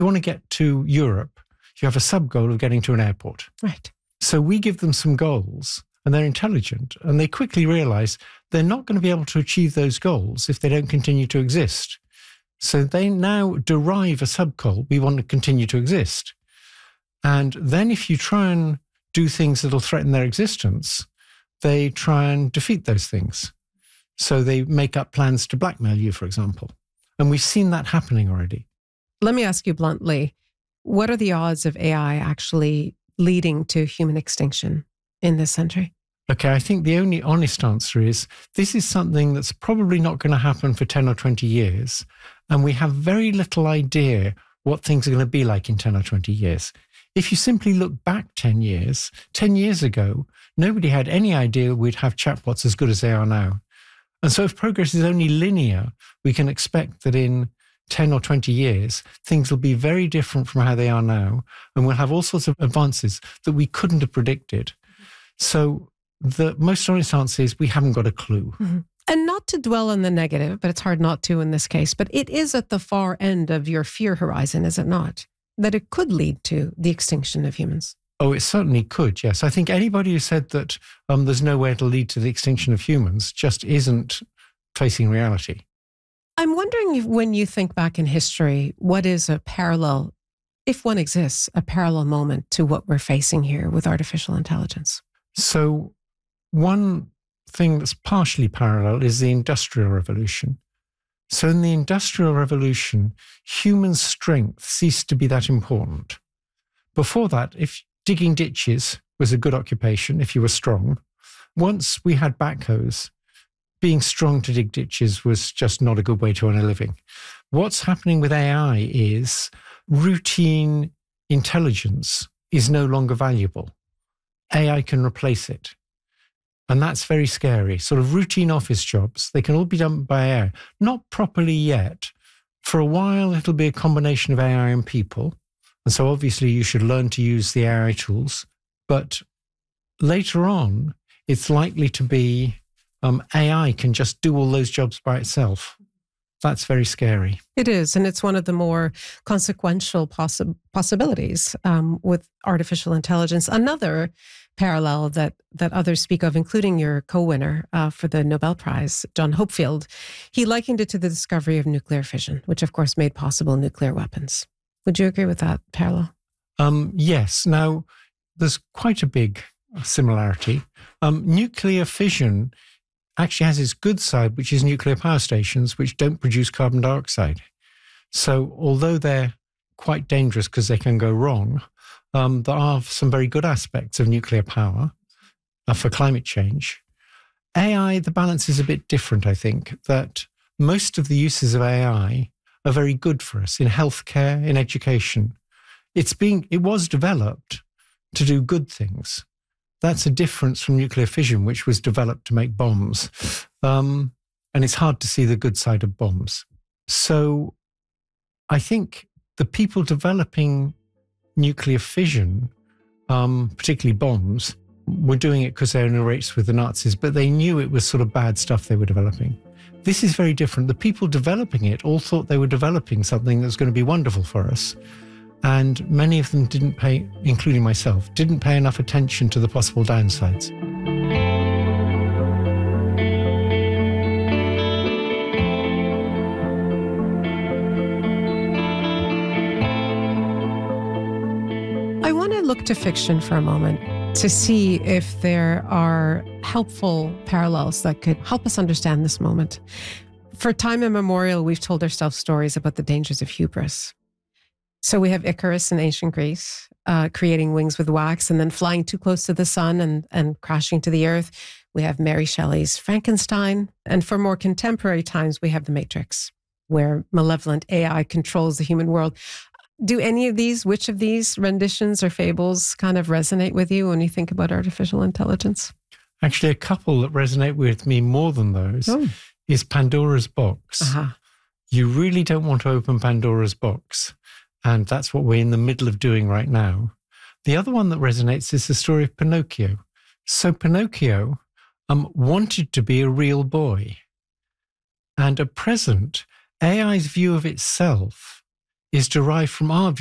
you want to get to Europe, you have a sub-goal of getting to an airport. Right. So we give them some goals, and they're intelligent, and they quickly realize they're not going to be able to achieve those goals if they don't continue to exist. So they now derive a sub-goal. We want to continue to exist. And then if you try and do things that'll threaten their existence, they try and defeat those things. So they make up plans to blackmail you, for example. And we've seen that happening already. Let me ask you bluntly, what are the odds of AI actually leading to human extinction in this century? Okay, I think the only honest answer is this is something that's probably not going to happen for 10 or 20 years. And we have very little idea what things are going to be like in 10 or 20 years. If you simply look back 10 years ago, nobody had any idea we'd have chatbots as good as they are now. And so if progress is only linear, we can expect that in 10 or 20 years, things will be very different from how they are now. And we'll have all sorts of advances that we couldn't have predicted. So the most honest answer is we haven't got a clue. Mm-hmm. And not to dwell on the negative, but it's hard not to in this case, but it is at the far end of your fear horizon, is it not? That it could lead to the extinction of humans. Oh, it certainly could, yes. I think anybody who said that there's no way it'll lead to the extinction of humans just isn't facing reality. I'm wondering if, when you think back in history, what is a parallel, if one exists, a parallel moment to what we're facing here with artificial intelligence? So one thing that's partially parallel is the Industrial Revolution. So in the Industrial Revolution, human strength ceased to be that important. Before that, if digging ditches was a good occupation, if you were strong, once we had backhoes, being strong to dig ditches was just not a good way to earn a living. What's happening with AI is routine intelligence is no longer valuable. AI can replace it. And that's very scary. Sort of routine office jobs, they can all be done by AI. Not properly yet. For a while, it'll be a combination of AI and people. And so obviously you should learn to use the AI tools. But later on, it's likely to be AI can just do all those jobs by itself. That's very scary. It is. And it's one of the more consequential possibilities with artificial intelligence. Another parallel that others speak of, including your co-winner for the Nobel Prize, John Hopfield, he likened it to the discovery of nuclear fission, which of course made possible nuclear weapons. Would you agree with that parallel? Yes. Now, there's quite a big similarity. Nuclear fission actually has its good side, which is nuclear power stations, which don't produce carbon dioxide. So although they're quite dangerous because they can go wrong, there are some very good aspects of nuclear power for climate change. AI, the balance is a bit different, I think, that most of the uses of AI are very good for us in healthcare, in education. It was developed to do good things. That's a difference from nuclear fission, which was developed to make bombs. And it's hard to see the good side of bombs. So I think the people developing nuclear fission, particularly bombs, were doing it because they were in a race with the Nazis, but they knew it was sort of bad stuff they were developing. This is very different. The people developing it all thought they were developing something that was going to be wonderful for us. And many of them didn't pay, including myself, didn't pay enough attention to the possible downsides. I want to look to fiction for a moment to see if there are helpful parallels that could help us understand this moment. For time immemorial, we've told ourselves stories about the dangers of hubris. So we have Icarus in ancient Greece, creating wings with wax and then flying too close to the sun and crashing to the earth. We have Mary Shelley's Frankenstein. And for more contemporary times, we have The Matrix, where malevolent AI controls the human world. Do any of these, which of these renditions or fables kind of resonate with you when you think about artificial intelligence? Actually, a couple that resonate with me more than those is Pandora's Box. Uh-huh. You really don't want to open Pandora's box. And that's what we're in the middle of doing right now. The other one that resonates is the story of Pinocchio. So Pinocchio wanted to be a real boy. And at present, AI's view of itself is derived from our